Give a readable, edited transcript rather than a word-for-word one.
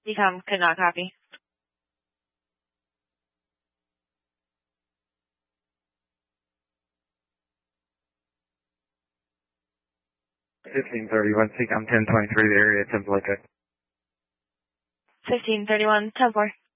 Decom could not copy. 1531, Decom 1023, the area 10 Flight Check. 1531, 10-4.